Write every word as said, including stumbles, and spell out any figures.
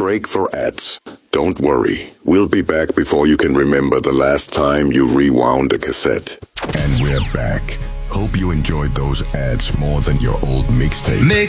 break for ads. Don't worry, we'll be back before you can remember the last time you rewound a cassette. And we're back. Hope you enjoyed those ads more than your old mixtape.